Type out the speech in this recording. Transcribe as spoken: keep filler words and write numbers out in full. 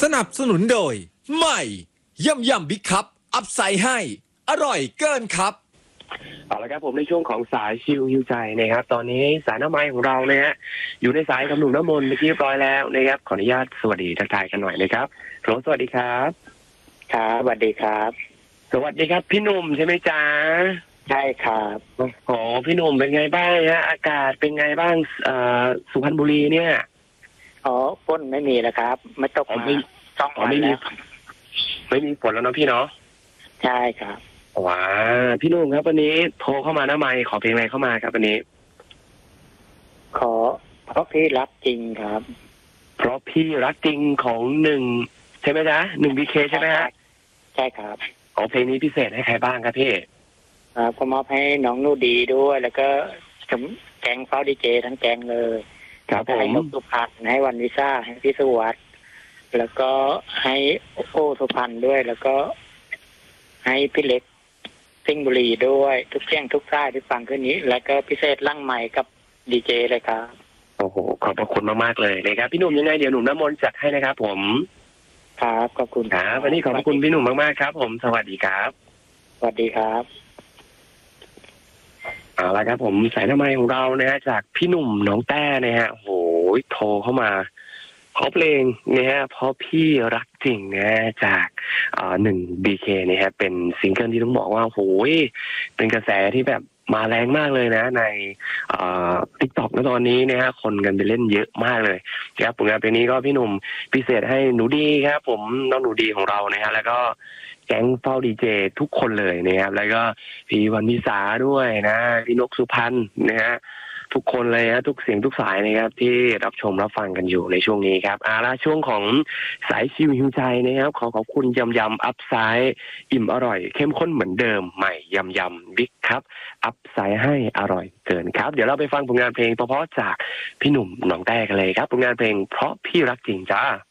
นับสนุนโดยใหม่ย่ำยำบิ๊กคัพอัพไซด์ให้อร่อยเกินครับเอาละครับผมในช่วงของสายชิลฮิวใจนะครับตอนนี้สายน้ำไม้ของเราเนี่ยฮะอยู่ในสายกับหนุ่มน้ำมนต์เมื่อกี้เรียบร้อยแล้วนะครับขออนุญาตสวัสดีทักทายกันหน่อยนะครับโหลสวัสดีครับครับสวัสดีครับสวัสดีครับพี่หนุ่มใช่ไหมจ๊ะใช่ครับโอ้พี่หนุ่มเป็นไงบ้างฮะอากาศเป็นไงบ้างอ่าสุพรรณบุรีเนี่ยอ๋อฝนไม่มีแล้วครับไม่ตกมาสองวันแล้วไม่มีฝนแล้วเนาะพี่เนาะใช่ครับว้าพี่หนุ่มครับวันนี้โทรเข้ามาหน้าไมค์ขอเพลงอะไรเข้ามาครับวันนี้ขอเพราะพี่รักจริงครับเพราะพี่รักจริงของหนึ่งใช่ไหมจ๊ะหนึ่งบีเคใช่ไหมฮะใช่ครับของเพลงนี้พิเศษให้ใครบ้างครับพี่ครับก็มอบให้น้องนูดีด้วยแล้วก็แกงเฝ้าดีเจทั้งแกงเลยครับผมให้นกสุพรรณให้วันวิซ่าให้พี่สวัสดิ์แล้วก็ให้โอสุพรรณด้วยแล้วก็ให้พี่เล็กซิ่งบุรีด้วยทุกเสียงทุกท่ายที่ฟังคืนนี้แล้วก็พิเศษลั่งใหม่กับดีเจเลยครับโอ้โหขอบพระคุณมากๆเลยนะครับพี่หนุ่มยังไงเดี๋ยวหนุ่มน้ำมนต์จัดให้นะครับผมครับขอบคุณครับวันนี้ขอบคุณพี่หนุ่มมากๆครับผมสวัสดีครับสวัสดีครับเอาละครับผมสายน้ำไม้ของเรานะฮะจากพี่หนุ่มน้องแต้นะฮะโหยโทรเข้ามาขอเพลงนะฮะเพราะพี่รักจริงนะจากอ่าหนึ่งบีเคนะฮะเป็นซิงเกิลที่ต้องบอกว่าโหยเป็นกระแสที่แบบมาแรงมากเลยนะในอ่าติ๊กต็อกในตอนนี้นะฮะคนกันไปเล่นเยอะมากเลยครับผลงานเพลงนี้ก็พี่หนุ่มพิเศษให้หนูดีครับผมน้องหนูดีของเรานะฮะแล้วก็แก๊งเฝ้าดีเจทุกคนเลยนะครับแล้วก็พี่วันวิสาด้วยนะพี่นกสุพรรณนะฮะทุกคนเลยฮะทุกเสียงทุกสายนะครับที่รับชมรับฟังกันอยู่ในช่วงนี้ครับอาละช่วงของสายชิวหิวใจนะครับขอขอบคุณยำยำอัพไซด์อิ่มอร่อยเข้มข้นเหมือนเดิมใหม่ยำยำบิ๊กครับอัพไซด์ให้อร่อยเกินครับเดี๋ยวเราไปฟังผลงานเพลงเพราะๆจากพี่หนุ่มหนองแต้กันเลยครับผลงานเพลงเพราะพี่รักจริงจ้า